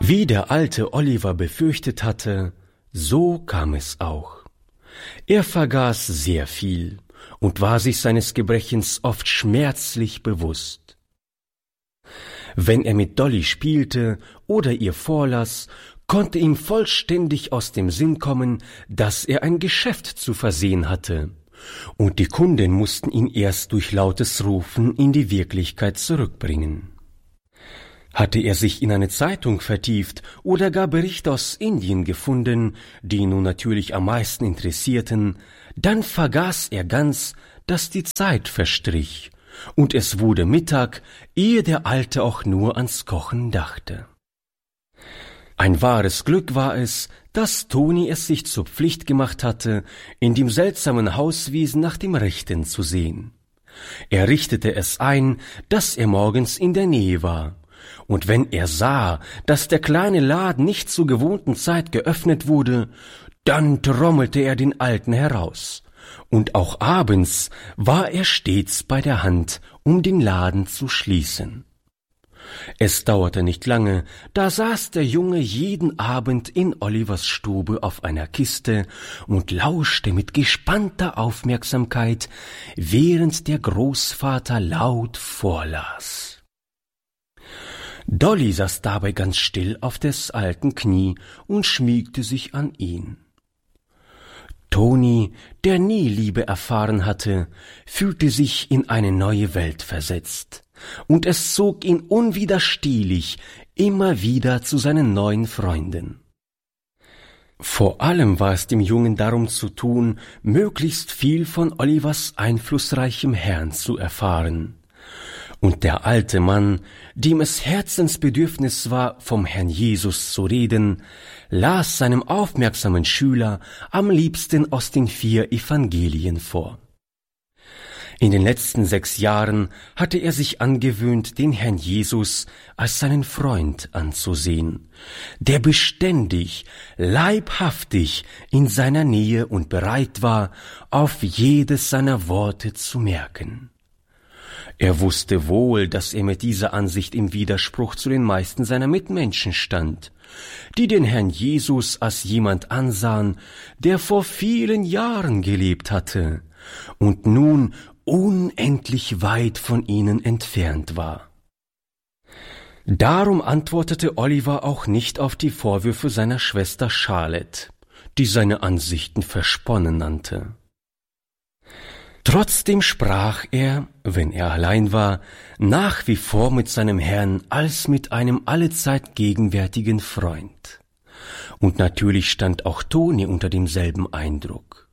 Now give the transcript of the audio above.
Wie der alte Oliver befürchtet hatte, so kam es auch. Er vergaß sehr viel und war sich seines Gebrechens oft schmerzlich bewusst. Wenn er mit Dolly spielte oder ihr vorlas, konnte ihm vollständig aus dem Sinn kommen, dass er ein Geschäft zu versehen hatte, und die Kunden mussten ihn erst durch lautes Rufen in die Wirklichkeit zurückbringen. Hatte er sich in eine Zeitung vertieft oder gar Berichte aus Indien gefunden, die ihn nun natürlich am meisten interessierten, dann vergaß er ganz, dass die Zeit verstrich, und es wurde Mittag, ehe der Alte auch nur ans Kochen dachte. Ein wahres Glück war es, dass Toni es sich zur Pflicht gemacht hatte, in dem seltsamen Hauswesen nach dem Rechten zu sehen. Er richtete es ein, dass er morgens in der Nähe war, und wenn er sah, dass der kleine Laden nicht zur gewohnten Zeit geöffnet wurde, dann trommelte er den Alten heraus, und auch abends war er stets bei der Hand, um den Laden zu schließen. Es dauerte nicht lange, da saß der Junge jeden Abend in Olivers Stube auf einer Kiste und lauschte mit gespannter Aufmerksamkeit, während der Großvater laut vorlas. Dolly saß dabei ganz still auf des Alten Knie und schmiegte sich an ihn. Toni, der nie Liebe erfahren hatte, fühlte sich in eine neue Welt versetzt, und es zog ihn unwiderstehlich immer wieder zu seinen neuen Freunden. Vor allem war es dem Jungen darum zu tun, möglichst viel von Olivers einflussreichem Herrn zu erfahren. Und der alte Mann, dem es Herzensbedürfnis war, vom Herrn Jesus zu reden, las seinem aufmerksamen Schüler am liebsten aus den 4 Evangelien vor. In den letzten 6 Jahren hatte er sich angewöhnt, den Herrn Jesus als seinen Freund anzusehen, der beständig, leibhaftig in seiner Nähe und bereit war, auf jedes seiner Worte zu merken. Er wusste wohl, dass er mit dieser Ansicht im Widerspruch zu den meisten seiner Mitmenschen stand, die den Herrn Jesus als jemand ansahen, der vor vielen Jahren gelebt hatte und nun unendlich weit von ihnen entfernt war. Darum antwortete Oliver auch nicht auf die Vorwürfe seiner Schwester Charlotte, die seine Ansichten versponnen nannte. Trotzdem sprach er, wenn er allein war, nach wie vor mit seinem Herrn als mit einem allezeit gegenwärtigen Freund. Und natürlich stand auch Toni unter demselben Eindruck.